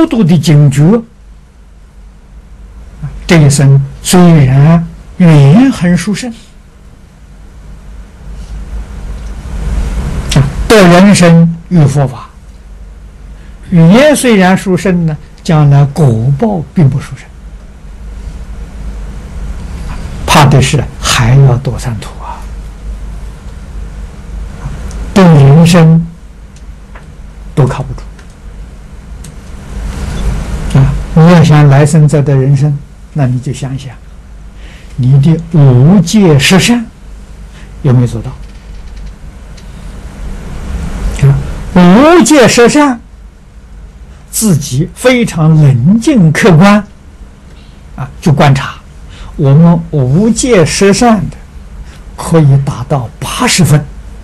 度的警觉，这一生虽然缘很殊胜，得人生遇佛法，缘虽然殊胜呢，将来果报并不殊胜，怕的是还要堕三途啊，对人生都靠不住啊！你要想来生再得人生，那你就想想，你的无戒十善有没有做到？无戒十善，自己非常冷静客观啊，去观察，我们无戒十善的可以达到80分，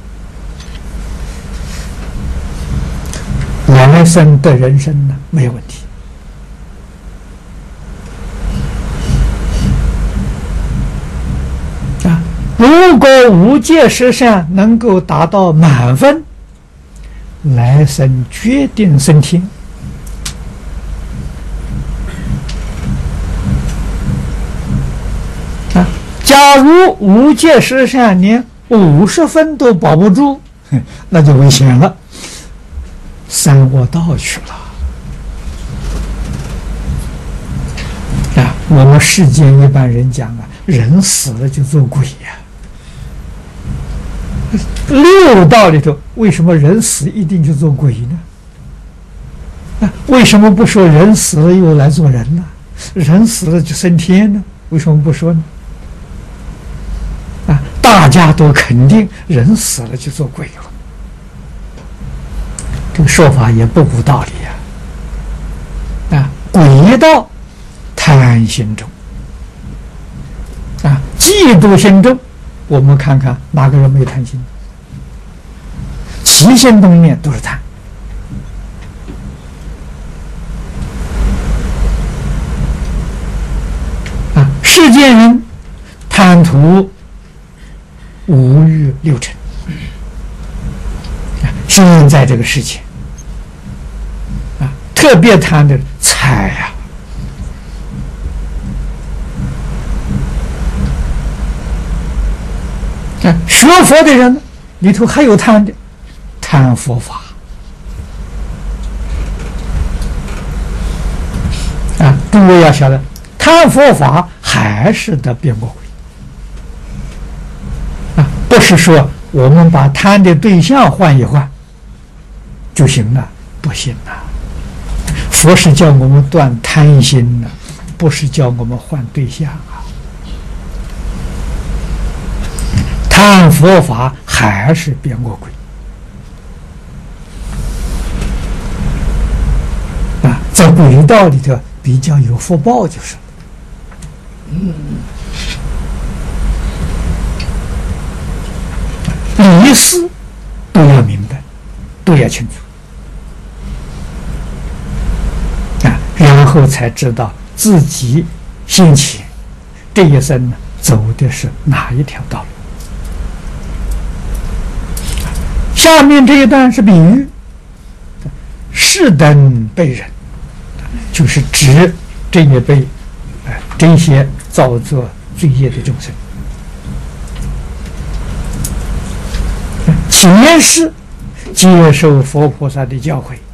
来生的人生呢没有问题。如果无戒十善能够达到满分，来生决定升天。假如无戒十善连50分都保不住，那就危险了，三恶道去了。我们世间一般人讲啊，人死了就做鬼呀。六道里头，为什么人死一定就做鬼呢？为什么不说人死了又来做人呢？人死了就升天呢？为什么不说呢？大家都肯定人死了就做鬼了，这个说法也不无道理呀。鬼道贪心重，嫉妒心重。我们看看哪个人没有贪心？起心动念都是贪。世间人贪图五欲六尘，现在这个世界特别贪的财呀。学佛的人里头还有贪的，贪佛法诸位要晓得，贪佛法还是得变魔鬼不是说我们把贪的对象换一换就行了，不行了。佛是叫我们断贪心呢，不是叫我们换对象贪佛法还是变魔鬼在鬼道里头比较有福报就是理事都要明白，都要清楚然后才知道自己先前这一生呢走的是哪一条道路。下面这一段是比喻，是等辈人，就是指这一辈这些造作罪业的众生。前世接受佛菩萨的教诲，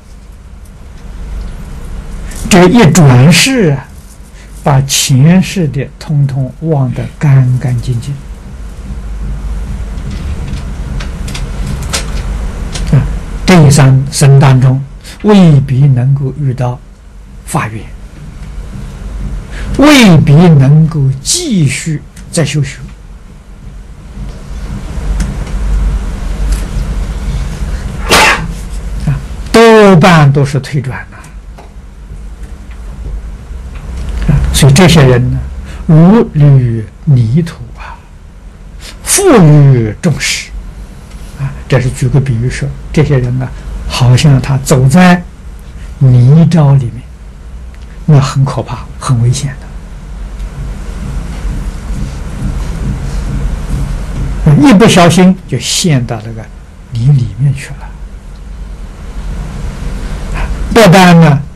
这一转世把前世的通通忘得干干净净。这一生当中未必能够遇到法缘，未必能够继续再修学多半都是退转所以这些人呢，如履泥土负于众矢这是举个比喻说，这些人好像他走在泥沼里面，那很可怕，很危险的，一不小心就陷到那个泥里面去了。不但呢